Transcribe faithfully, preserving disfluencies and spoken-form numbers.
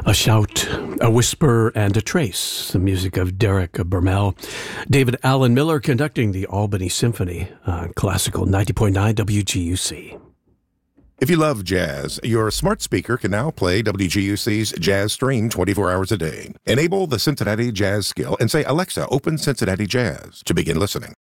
A shout, a whisper, and a trace. The music of Derek Bermel. David Allen Miller conducting the Albany Symphony on Classical ninety point nine W G U C. If you love jazz, your smart speaker can now play W G U C's Jazz Stream twenty-four hours a day. Enable the Cincinnati Jazz skill and say, Alexa, open Cincinnati Jazz to begin listening.